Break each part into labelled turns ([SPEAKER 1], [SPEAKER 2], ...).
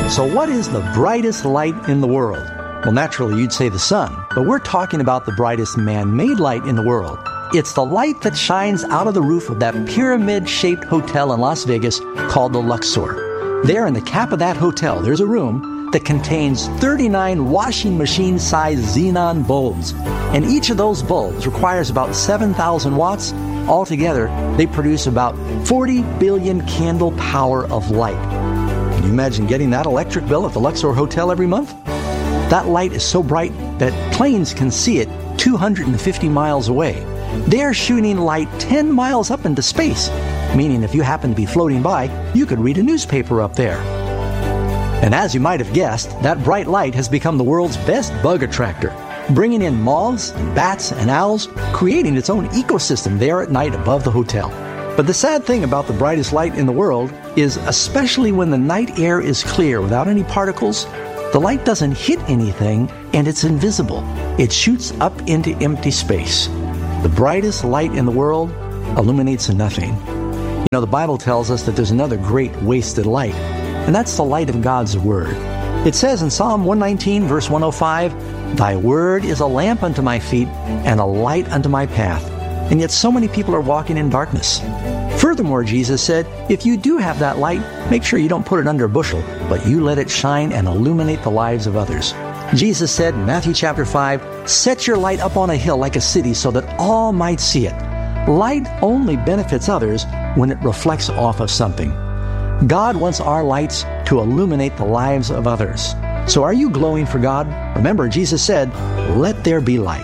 [SPEAKER 1] So what is the brightest light in the world? Well, naturally, you'd say the sun, but we're talking about the brightest man-made light in the world. It's the light that shines out of the roof of that pyramid-shaped hotel in Las Vegas called the Luxor. There in the cap of that hotel, there's a room that contains 39 washing machine-sized xenon bulbs. And each of those bulbs requires about 7,000 watts. Altogether, they produce about 40 billion candle power of light. Can you imagine getting that electric bill at the Luxor Hotel every month? That light is so bright that planes can see it 250 miles away. They're shooting light 10 miles up into space, meaning if you happen to be floating by, you could read a newspaper up there. And as you might have guessed, that bright light has become the world's best bug attractor, bringing in moths, and bats, and owls, creating its own ecosystem there at night above the hotel. But the sad thing about the brightest light in the world is, especially when the night air is clear without any particles, the light doesn't hit anything and it's invisible. It shoots up into empty space. The brightest light in the world illuminates nothing. You know, the Bible tells us that there's another great wasted light, and that's the light of God's Word. It says in Psalm 119, verse 105, "Thy word is a lamp unto my feet and a light unto my path." And yet so many people are walking in darkness. Furthermore, Jesus said, if you do have that light, make sure you don't put it under a bushel, but you let it shine and illuminate the lives of others. Jesus said in Matthew chapter 5, "Set your light up on a hill like a city so that all might see it." Light only benefits others when it reflects off of something. God wants our lights to illuminate the lives of others. So are you glowing for God? Remember, Jesus said, "Let there be light."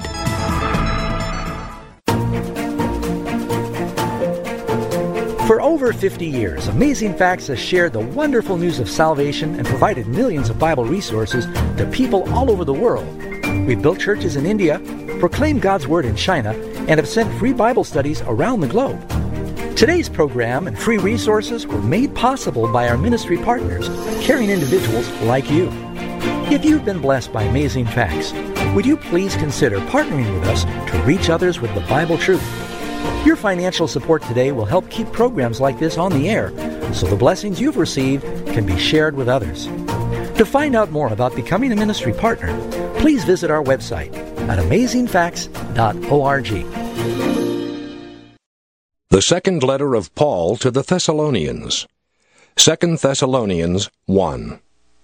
[SPEAKER 1] For over 50 years, Amazing Facts has shared the wonderful news of salvation and provided millions of Bible resources to people all over the world. We've built churches in India, proclaimed God's Word in China, and have sent free Bible studies around the globe. Today's program and free resources were made possible by our ministry partners, caring individuals like you. If you've been blessed by Amazing Facts, would you please consider partnering with us to reach others with the Bible truth? Your financial support today will help keep programs like this on the air, so the blessings you've received can be shared with others. To find out more about becoming a ministry partner, please visit our website at amazingfacts.org.
[SPEAKER 2] The second letter of Paul to the Thessalonians. 2 Thessalonians 1.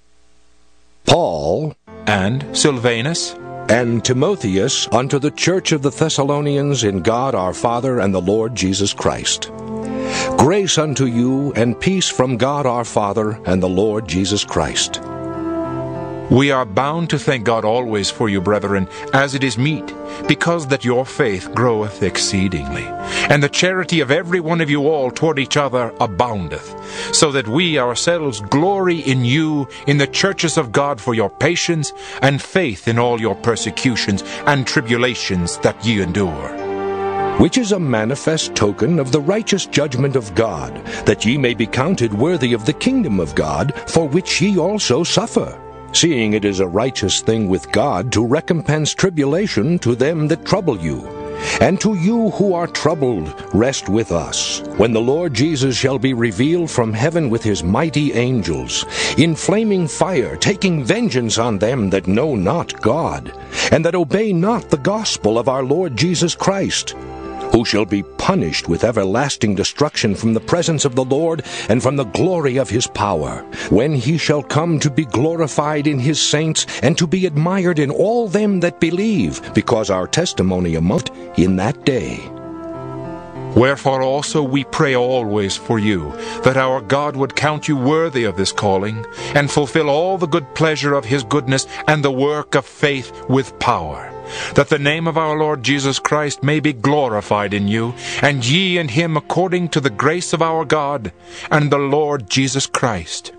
[SPEAKER 2] Paul
[SPEAKER 3] and Silvanus
[SPEAKER 2] and Timotheus unto the church of the Thessalonians in God our Father and the Lord Jesus Christ. Grace unto you and peace from God our Father and the Lord Jesus Christ.
[SPEAKER 3] We are bound to thank God always for you, brethren, as it is meet, because that your faith groweth exceedingly, and the charity of every one of you all toward each other aboundeth, so that we ourselves glory in you in the churches of God for your patience and faith in all your persecutions and tribulations that ye endure.
[SPEAKER 2] Which is a manifest token of the righteous judgment of God, that ye may be counted worthy of the kingdom of God, for which ye also suffer. Seeing it is a righteous thing with God to recompense tribulation to them that trouble you. And to you who are troubled, rest with us, when the Lord Jesus shall be revealed from heaven with his mighty angels, in flaming fire, taking vengeance on them that know not God, and that obey not the gospel of our Lord Jesus Christ, who shall be punished with everlasting destruction from the presence of the Lord and from the glory of his power, when he shall come to be glorified in his saints and to be admired in all them that believe, because our testimony amount in that day.
[SPEAKER 3] Wherefore also we pray always for you, that our God would count you worthy of this calling, and fulfill all the good pleasure of his goodness and the work of faith with power, that the name of our Lord Jesus Christ may be glorified in you, and ye in him according to the grace of our God and the Lord Jesus Christ.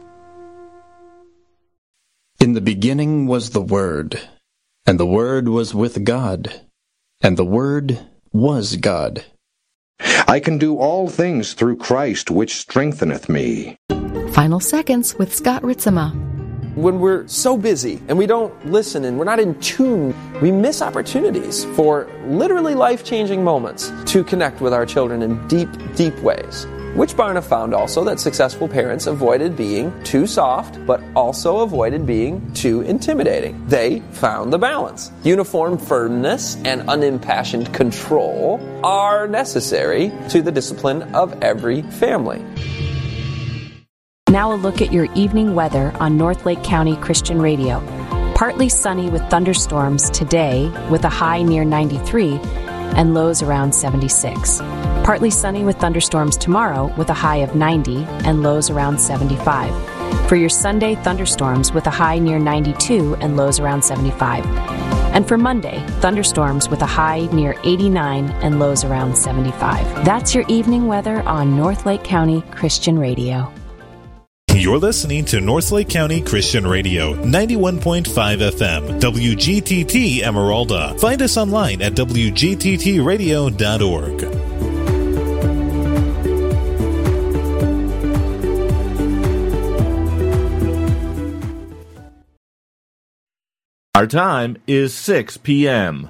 [SPEAKER 4] In the beginning was the Word, and the Word was with God, and the Word was God.
[SPEAKER 2] I can do all things through Christ which strengtheneth me.
[SPEAKER 5] Final Seconds with Scott Ritzema.
[SPEAKER 6] When we're so busy and we don't listen and we're not in tune, we miss opportunities for literally life-changing moments to connect with our children in deep, deep ways. which Barna found also that successful parents avoided being too soft, but also avoided being too intimidating. They found the balance. Uniform firmness and unimpassioned control are necessary to the discipline of every family.
[SPEAKER 7] Now a look at your evening weather on North Lake County Christian Radio. Partly sunny with thunderstorms today with a high near 93 and lows around 76. Partly sunny with thunderstorms tomorrow with a high of 90 and lows around 75. For your Sunday, thunderstorms with a high near 92 and lows around 75. And for Monday, thunderstorms with a high near 89 and lows around 75. That's your evening weather on North Lake County Christian Radio.
[SPEAKER 8] You're listening to North Lake County Christian Radio, 91.5 FM, WGTT Emeralda. Find us online at WGTTradio.org.
[SPEAKER 9] Our time is 6 p.m.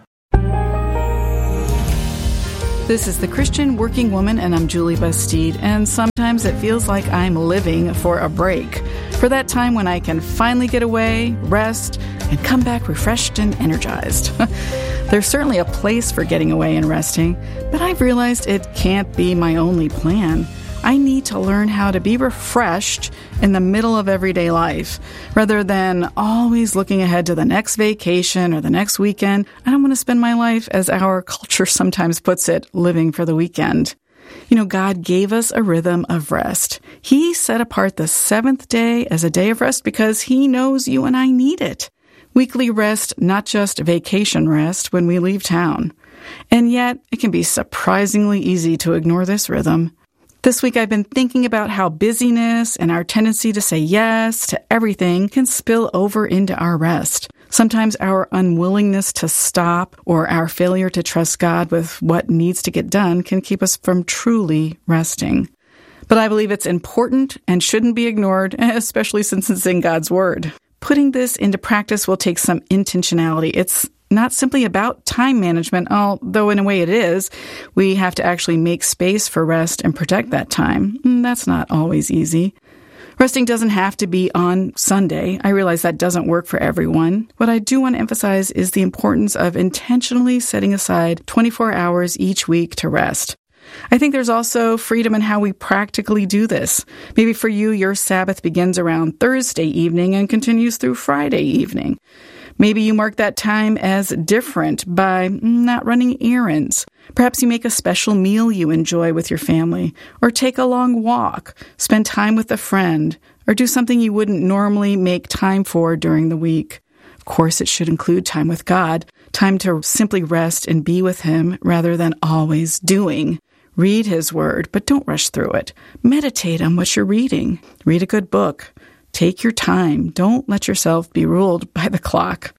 [SPEAKER 10] This is The Christian Working Woman, and I'm Julie Bastide, and sometimes it feels like I'm living for a break, for that time when I can finally get away, rest, and come back refreshed and energized. There's certainly a place for getting away and resting, but I've realized it can't be my only plan. I need to learn how to be refreshed in the middle of everyday life, rather than always looking ahead to the next vacation or the next weekend. I don't want to spend my life, as our culture sometimes puts it, living for the weekend. You know, God gave us a rhythm of rest. He set apart the seventh day as a day of rest because He knows you and I need it. Weekly rest, not just vacation rest when we leave town. And yet, it can be surprisingly easy to ignore this rhythm. This week I've been thinking about how busyness and our tendency to say yes to everything can spill over into our rest. Sometimes our unwillingness to stop or our failure to trust God with what needs to get done can keep us from truly resting. But I believe it's important and shouldn't be ignored, especially since it's in God's Word. Putting this into practice will take some intentionality. It's not simply about time management, although in a way it is. We have to actually make space for rest and protect that time. That's not always easy. Resting doesn't have to be on Sunday. I realize that doesn't work for everyone. What I do want to emphasize is the importance of intentionally setting aside 24 hours each week to rest. I think there's also freedom in how we practically do this. Maybe for you, your Sabbath begins around Thursday evening and continues through Friday evening. Maybe you mark that time as different by not running errands. Perhaps you make a special meal you enjoy with your family, or take a long walk, spend time with a friend, or do something you wouldn't normally make time for during the week. Of course, it should include time with God, time to simply rest and be with Him rather than always doing. Read His Word, but don't rush through it. Meditate on what you're reading. Read a good book. Take your time. Don't let yourself be ruled by the clock.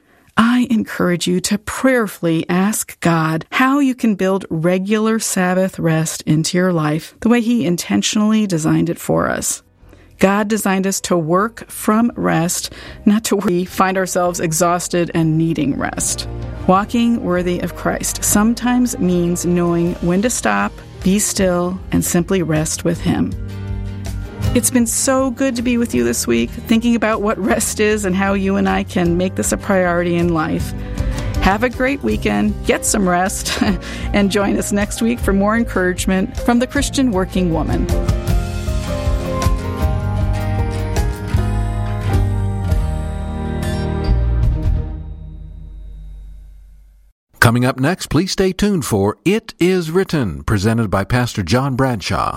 [SPEAKER 10] I encourage you to prayerfully ask God how you can build regular Sabbath rest into your life the way He intentionally designed it for us. God designed us to work from rest, not to we find ourselves exhausted and needing rest. Walking worthy of Christ sometimes means knowing when to stop, be still, and simply rest with Him. It's been so good to be with you this week, thinking about what rest is and how you and I can make this a priority in life. Have a great weekend, get some rest, and join us next week for more encouragement from the Christian Working Woman.
[SPEAKER 11] Coming up next, please stay tuned for It Is Written, presented by Pastor John Bradshaw.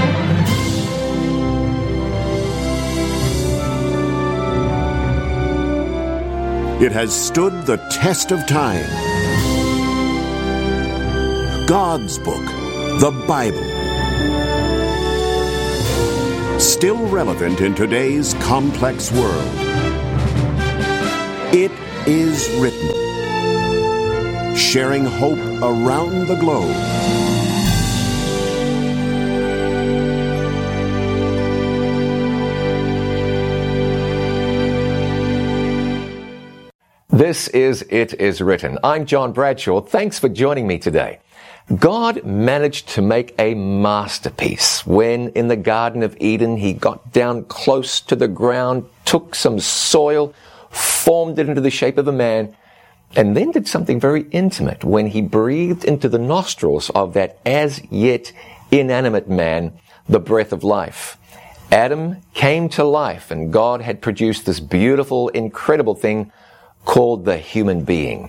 [SPEAKER 12] It has stood the test of time. God's book, the Bible. Still relevant in today's complex world. It is written. Sharing hope around the globe.
[SPEAKER 13] This is It Is Written. I'm John Bradshaw. Thanks for joining me today. God managed to make a masterpiece when in the Garden of Eden he got down close to the ground, took some soil, formed it into the shape of a man, and then did something very intimate when he breathed into the nostrils of that as yet inanimate man the breath of life. Adam came to life, and God had produced this beautiful, incredible thing called the human being.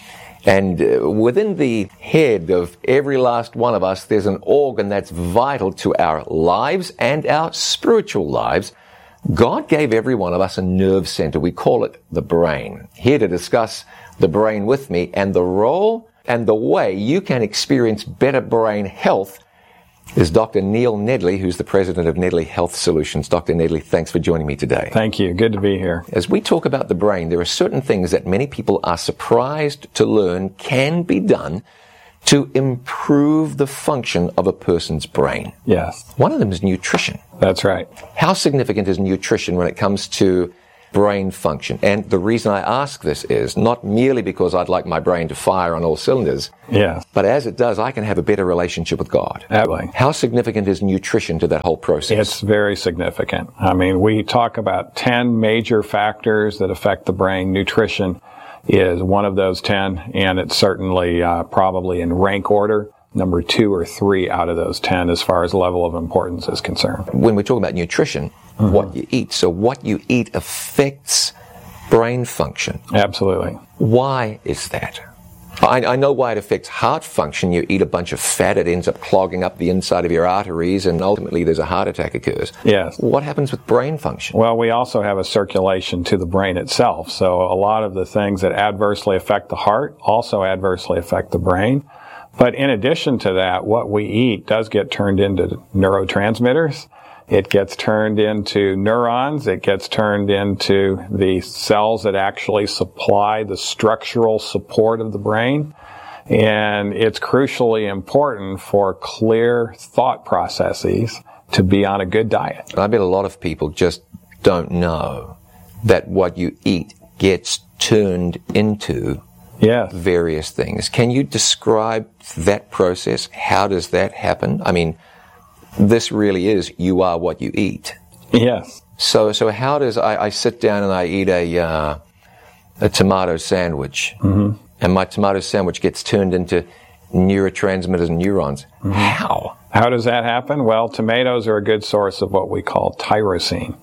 [SPEAKER 13] And within the head of every last one of us, there's an organ that's vital to our lives and our spiritual lives. God gave every one of us a nerve center. We call it the brain. Here to discuss the brain with me and the role and the way you can experience better brain health is Dr. Neil Nedley, who's the president of Nedley Health Solutions. Dr. Nedley, thanks for joining me today.
[SPEAKER 4] Thank you. Good to be here.
[SPEAKER 13] As we talk about the brain, there are certain things that many people are surprised to learn can be done to improve the function of a person's brain.
[SPEAKER 4] Yes.
[SPEAKER 13] One of them is nutrition.
[SPEAKER 4] That's right.
[SPEAKER 13] How significant is nutrition when it comes to brain function? And the reason I ask this is not merely because I'd like my brain to fire on all cylinders,
[SPEAKER 4] yes,
[SPEAKER 13] but as it does, I can have a better relationship with God.
[SPEAKER 4] Absolutely.
[SPEAKER 13] How significant is nutrition to that whole process?
[SPEAKER 4] It's very significant. I mean, we talk about 10 major factors that affect the brain. Nutrition is one of those 10, and it's certainly probably in rank order, number 2 or 3 out of those 10 as far as level of importance is concerned.
[SPEAKER 13] When we talk about nutrition, what you eat. So what you eat affects brain function.
[SPEAKER 4] Absolutely.
[SPEAKER 13] Why is that? I know why it affects heart function. You eat a bunch of fat, it ends up clogging up the inside of your arteries, and ultimately there's a heart attack occurs.
[SPEAKER 4] Yes.
[SPEAKER 13] What happens with brain function?
[SPEAKER 4] Well, we also have a circulation to the brain itself. So a lot of the things that adversely affect the heart also adversely affect the brain. But in addition to that, what we eat does get turned into neurotransmitters. It gets turned into neurons. It gets turned into the cells that actually supply the structural support of the brain. And it's crucially important for clear thought processes to be on a good diet.
[SPEAKER 13] I bet a lot of people just don't know that what you eat gets turned into various things. Can you describe that process? How does that happen? I mean, this really is, you are what you eat.
[SPEAKER 4] Yes.
[SPEAKER 13] So how does, I sit down and I eat a tomato sandwich, and my tomato sandwich gets turned into neurotransmitters and neurons. How?
[SPEAKER 4] How does that happen? Well, tomatoes are a good source of what we call tyrosine.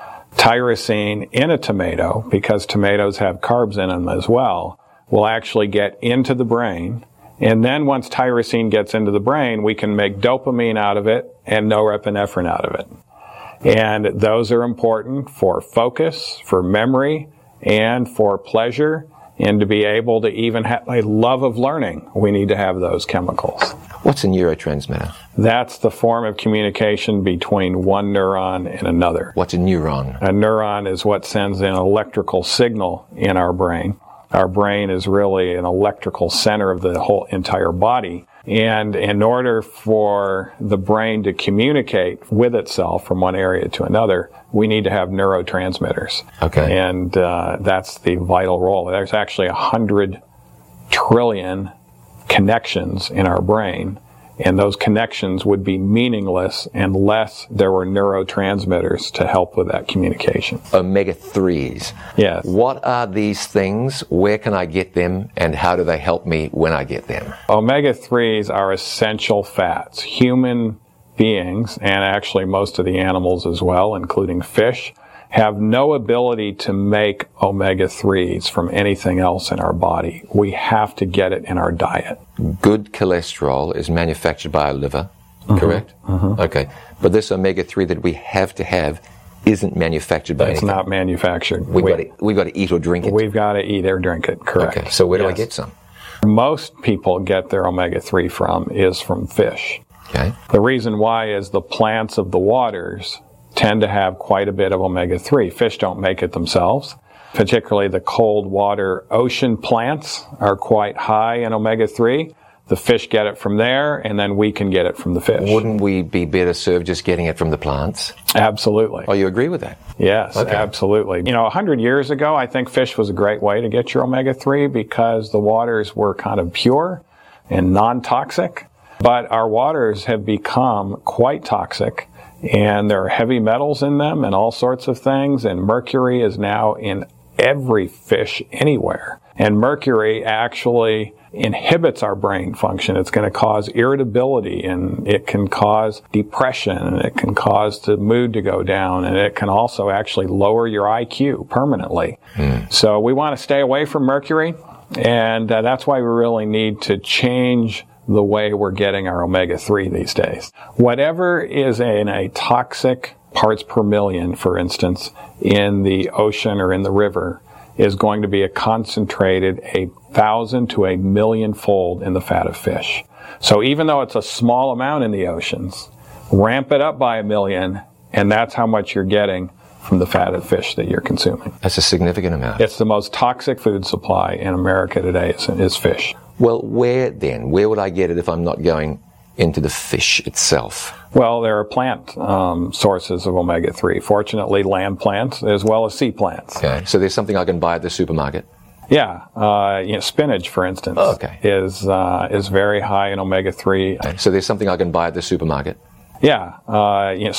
[SPEAKER 4] Tyrosine in a tomato, because tomatoes have carbs in them as well, will actually get into the brain. And then once tyrosine gets into the brain, we can make dopamine out of it and norepinephrine out of it. And those are important for focus, for memory, and for pleasure. And to be able to even have a love of learning, we need to have those chemicals.
[SPEAKER 13] What's a neurotransmitter?
[SPEAKER 4] That's the form of communication between one neuron and another.
[SPEAKER 13] What's a neuron?
[SPEAKER 4] A neuron is what sends an electrical signal in our brain. Our brain is really an electrical center of the whole entire body. And in order for the brain to communicate with itself from one area to another, we need to have neurotransmitters.
[SPEAKER 13] Okay.
[SPEAKER 4] And that's the vital role. There's actually 100 trillion connections in our brain. And those connections would be meaningless unless there were neurotransmitters to help with that communication.
[SPEAKER 13] Omega-3s.
[SPEAKER 4] Yes.
[SPEAKER 13] What are these things? Where can I get them? And how do they help me when I get them?
[SPEAKER 4] Omega-3s are essential fats. Human beings, and actually most of the animals as well, including fish, have no ability to make omega-3s from anything else in our body. We have to get it in our diet.
[SPEAKER 13] Good cholesterol is manufactured by our liver, correct? Okay. But this omega-3 that we have to have isn't manufactured by anything.
[SPEAKER 4] It's not manufactured.
[SPEAKER 13] We've got to eat or drink it?
[SPEAKER 4] We've got to eat or drink it, correct.
[SPEAKER 13] Okay. So where do I get some?
[SPEAKER 4] Most people get their omega-3 from fish.
[SPEAKER 13] Okay.
[SPEAKER 4] The reason why is the plants of the waters tend to have quite a bit of omega-3. Fish don't make it themselves. Particularly the cold water ocean plants are quite high in omega-3. The fish get it from there, and then we can get it from the fish.
[SPEAKER 13] Wouldn't we be better served just getting it from the plants?
[SPEAKER 4] Absolutely.
[SPEAKER 13] Oh, you agree with that?
[SPEAKER 4] Yes,
[SPEAKER 13] okay.
[SPEAKER 4] Absolutely. 100 years ago, I think fish was a great way to get your omega-3 because the waters were kind of pure. and non-toxic. But our waters have become quite toxic, and there are heavy metals in them and all sorts of things, and mercury is now in every fish anywhere. And mercury actually inhibits our brain function. It's going to cause irritability, and it can cause depression, and it can cause the mood to go down, and it can also actually lower your IQ permanently. So we want to stay away from mercury, and that's why we really need to change the way we're getting our omega-3 these days. Whatever is in a toxic parts per million, for instance, in the ocean or in the river, is going to be concentrated 1,000 to 1,000,000 fold in the fat of fish. So even though it's a small amount in the oceans, ramp it up by 1,000,000, and that's how much you're getting from the fat of fish that you're consuming.
[SPEAKER 13] That's a significant amount.
[SPEAKER 4] It's the most toxic food supply in America today is fish.
[SPEAKER 13] Well, where then? Where would I get it if I'm not going into the fish itself?
[SPEAKER 4] Well, there are plant sources of omega-3. Fortunately, land plants as well as sea plants.
[SPEAKER 13] Okay, so there's something I can buy at the supermarket?
[SPEAKER 4] Yeah, spinach, for instance, is very high in omega-3.
[SPEAKER 13] Okay, so there's something I can buy at the supermarket?
[SPEAKER 4] Yeah,